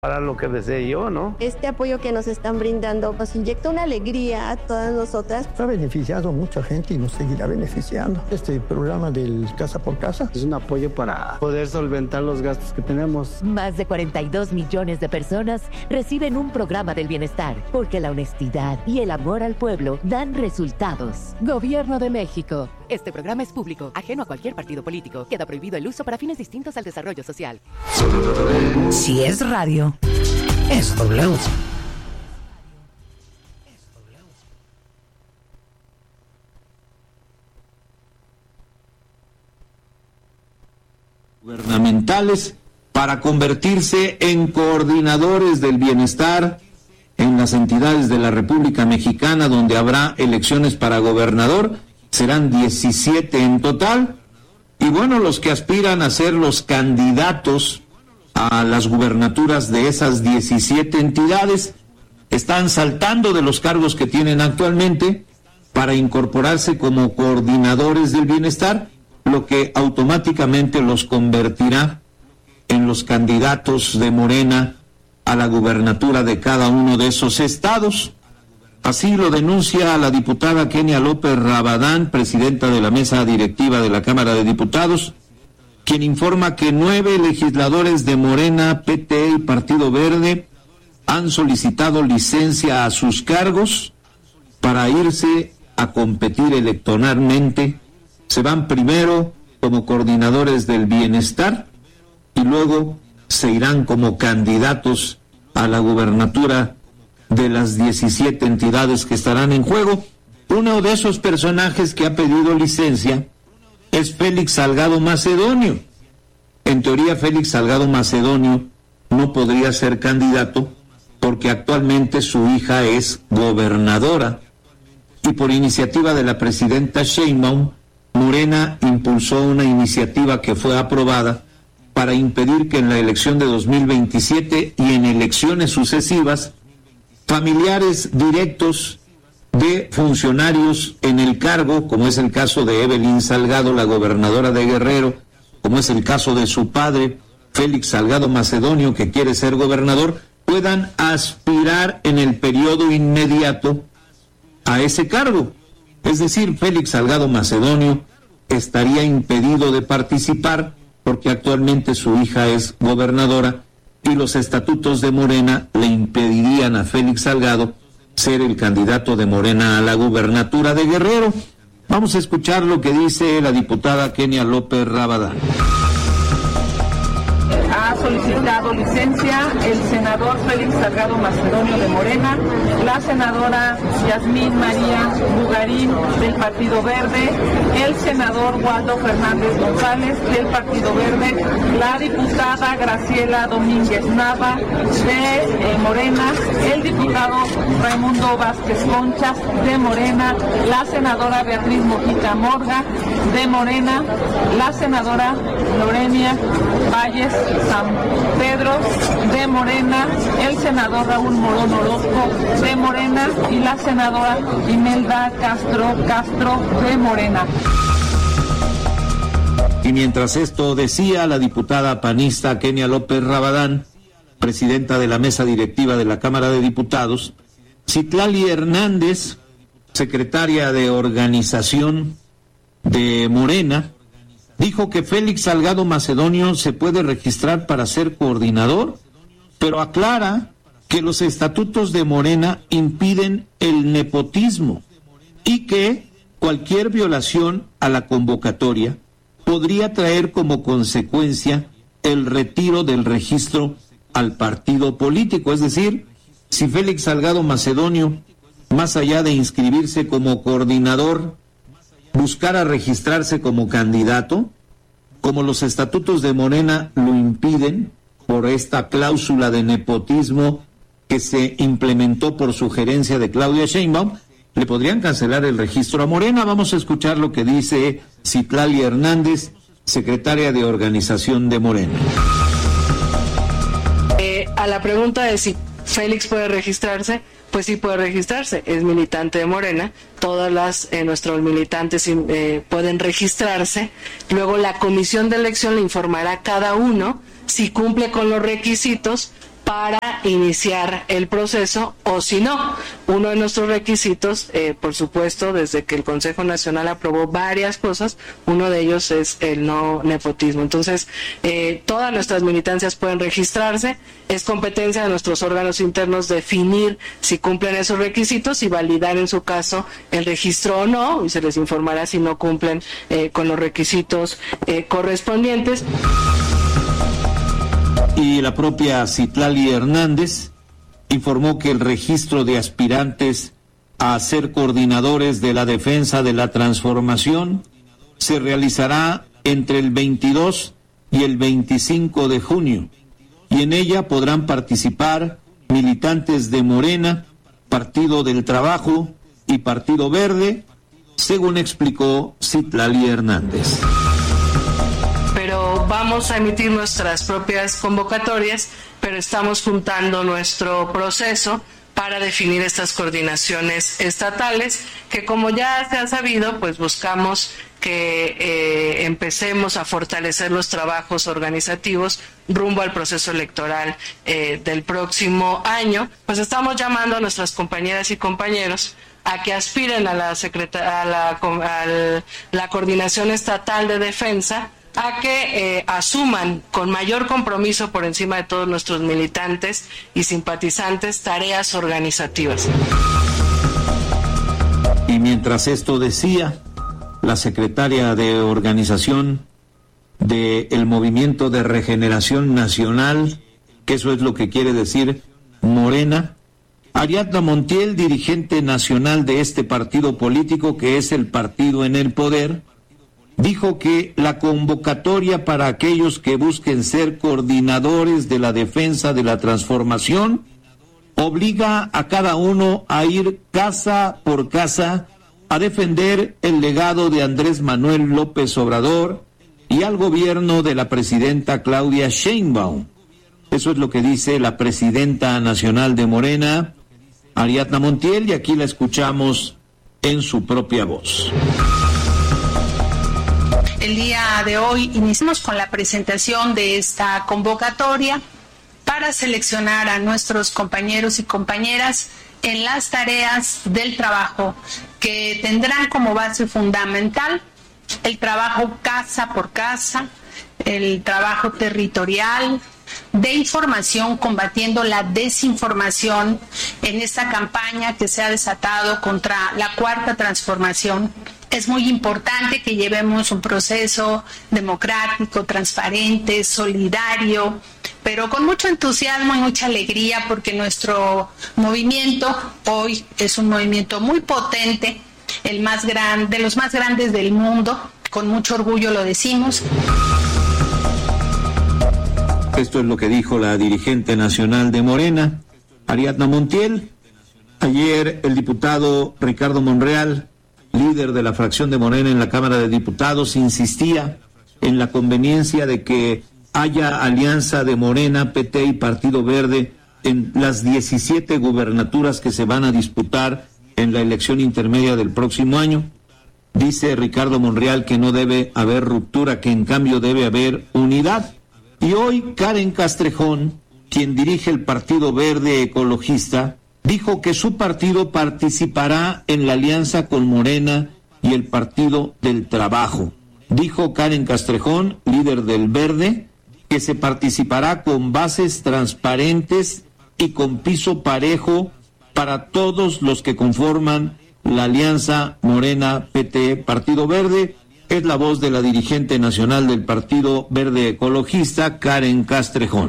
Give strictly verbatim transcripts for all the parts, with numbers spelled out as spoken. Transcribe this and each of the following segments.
para lo que desee yo, ¿no? Este apoyo que nos están brindando nos inyecta una alegría a todas nosotras. Ha beneficiado a mucha gente y nos seguirá beneficiando. Este programa del Casa por Casa es un apoyo para poder solventar los gastos que tenemos. Más de cuarenta y dos millones de personas reciben un programa del bienestar, porque la honestidad y el amor al pueblo dan resultados. Gobierno de México. Este programa es público, ajeno a cualquier partido político. Queda prohibido el uso para fines distintos al desarrollo social. Si es radio, es W. Gubernamentales para convertirse en coordinadores del bienestar en las entidades de la República Mexicana, donde habrá elecciones para gobernador. Serán diecisiete en total. Y bueno, los que aspiran a ser los candidatos a las gubernaturas de esas diecisiete entidades están saltando de los cargos que tienen actualmente para incorporarse como coordinadores del bienestar, lo que automáticamente los convertirá en los candidatos de Morena a la gubernatura de cada uno de esos estados. Así lo denuncia la diputada Kenia López Rabadán, presidenta de la mesa directiva de la Cámara de Diputados, quien informa que nueve legisladores de Morena, P T y Partido Verde han solicitado licencia a sus cargos para irse a competir electoralmente. Se van primero como coordinadores del bienestar y luego se irán como candidatos a la gubernatura de las diecisiete entidades que estarán en juego. Uno de esos personajes que ha pedido licencia es Félix Salgado Macedonio. En teoría, Félix Salgado Macedonio no podría ser candidato porque actualmente su hija es gobernadora y por iniciativa de la presidenta Sheinbaum, Morena impulsó una iniciativa que fue aprobada para impedir que en la elección de dos mil veintisiete y en elecciones sucesivas familiares directos de funcionarios en el cargo, como es el caso de Evelyn Salgado, la gobernadora de Guerrero, como es el caso de su padre, Félix Salgado Macedonio, que quiere ser gobernador, puedan aspirar en el periodo inmediato a ese cargo. Es decir, Félix Salgado Macedonio estaría impedido de participar porque actualmente su hija es gobernadora y los estatutos de Morena le impedirían a Félix Salgado ser el candidato de Morena a la gubernatura de Guerrero. Vamos a escuchar lo que dice la diputada Kenia López Rabadán. Ha solicitado licencia el senador Félix Salgado Macedonio de Morena, la senadora Yasmín María Bugarín del Partido Verde, el senador Waldo Fernández González del Partido Verde, la diputada Graciela Domínguez Nava de eh, Morena, el diputado Raimundo Vázquez Conchas de Morena, la senadora Beatriz Mojica Morga de Morena, la senadora Lorenia Valles San Pedro de Morena, el senador Raúl Morón Orozco de Morena y la senadora Imelda Castro Castro de Morena. Y mientras esto decía la diputada panista Kenia López Rabadán, presidenta de la mesa directiva de la Cámara de Diputados, Citlali Hernández, secretaria de organización de Morena, dijo que Félix Salgado Macedonio se puede registrar para ser coordinador, pero aclara que los estatutos de Morena impiden el nepotismo y que cualquier violación a la convocatoria podría traer como consecuencia el retiro del registro al partido político. Es decir, si Félix Salgado Macedonio, más allá de inscribirse como coordinador, buscara registrarse como candidato, como los estatutos de Morena lo impiden por esta cláusula de nepotismo que se implementó por sugerencia de Claudia Sheinbaum, le podrían cancelar el registro a Morena. Vamos a escuchar lo que dice Citlali Hernández, secretaria de organización de Morena. Eh, a la pregunta de si Félix puede registrarse, pues sí puede registrarse, es militante de Morena, todas las eh, nuestros militantes eh, pueden registrarse, luego la comisión de elección le informará a cada uno si cumple con los requisitos para iniciar el proceso, o si no, uno de nuestros requisitos, eh, por supuesto, desde que el Consejo Nacional aprobó varias cosas, uno de ellos es el no nepotismo. Entonces, eh, todas nuestras militancias pueden registrarse, es competencia de nuestros órganos internos definir si cumplen esos requisitos y validar en su caso el registro o no, y se les informará si no cumplen eh, con los requisitos eh, correspondientes. Y la propia Citlali Hernández informó que el registro de aspirantes a ser coordinadores de la defensa de la transformación se realizará entre el veintidós y el veinticinco de junio, y en ella podrán participar militantes de Morena, Partido del Trabajo y Partido Verde, según explicó Citlali Hernández. Pero vamos a emitir nuestras propias convocatorias, pero estamos juntando nuestro proceso para definir estas coordinaciones estatales, que como ya se ha sabido, pues buscamos que eh, empecemos a fortalecer los trabajos organizativos rumbo al proceso electoral eh, del próximo año. Pues estamos llamando a nuestras compañeras y compañeros a que aspiren a la, secreta- a la, a la Coordinación Estatal de Defensa, a que eh, asuman con mayor compromiso por encima de todos nuestros militantes y simpatizantes tareas organizativas. Y mientras esto decía, la secretaria de organización del Movimiento de Regeneración Nacional, que eso es lo que quiere decir Morena, Ariadna Montiel, dirigente nacional de este partido político que es el partido en el poder, dijo que la convocatoria para aquellos que busquen ser coordinadores de la defensa de la transformación obliga a cada uno a ir casa por casa a defender el legado de Andrés Manuel López Obrador y al gobierno de la presidenta Claudia Sheinbaum. Eso es lo que dice la presidenta nacional de Morena, Ariadna Montiel, y aquí la escuchamos en su propia voz. El día de hoy iniciamos con la presentación de esta convocatoria para seleccionar a nuestros compañeros y compañeras en las tareas del trabajo que tendrán como base fundamental el trabajo casa por casa, el trabajo territorial, de información, combatiendo la desinformación en esta campaña que se ha desatado contra la Cuarta Transformación. Es muy importante que llevemos un proceso democrático, transparente, solidario, pero con mucho entusiasmo y mucha alegría, porque nuestro movimiento hoy es un movimiento muy potente, el más grande, de los más grandes del mundo, con mucho orgullo lo decimos. Esto es lo que dijo la dirigente nacional de Morena, Ariadna Montiel. Ayer el diputado Ricardo Monreal, líder de la fracción de Morena en la Cámara de Diputados, insistía en la conveniencia de que haya alianza de Morena, P T y Partido Verde en las diecisiete gubernaturas que se van a disputar en la elección intermedia del próximo año. Dice Ricardo Monreal que no debe haber ruptura, que en cambio debe haber unidad. Y hoy Karen Castrejón, quien dirige el Partido Verde Ecologista, dijo que su partido participará en la alianza con Morena y el Partido del Trabajo. Dijo Karen Castrejón, líder del Verde, que se participará con bases transparentes y con piso parejo para todos los que conforman la alianza Morena, P T, Partido Verde. Es la voz de la dirigente nacional del Partido Verde Ecologista, Karen Castrejón.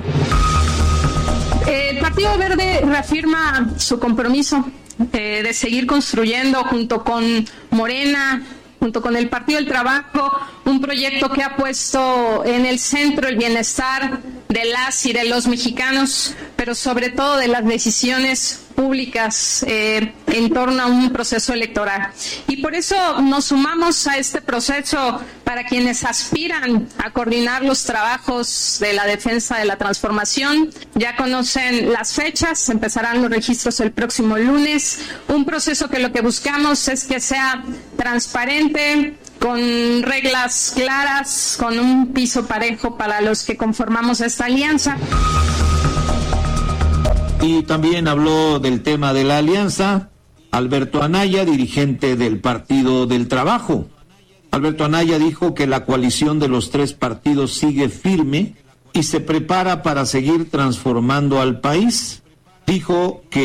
El Partido Verde reafirma su compromiso eh, de seguir construyendo junto con Morena, junto con el Partido del Trabajo, un proyecto que ha puesto en el centro el bienestar de las y de los mexicanos, pero sobre todo de las decisiones públicas eh, en torno a un proceso electoral. Y por eso nos sumamos a este proceso para quienes aspiran a coordinar los trabajos de la defensa de la transformación. Ya conocen las fechas, empezarán los registros el próximo lunes. Un proceso que lo que buscamos es que sea transparente, con reglas claras, con un piso parejo para los que conformamos esta alianza. Y también habló del tema de la alianza Alberto Anaya, dirigente del Partido del Trabajo. Alberto Anaya dijo que la coalición de los tres partidos sigue firme y se prepara para seguir transformando al país. Dijo que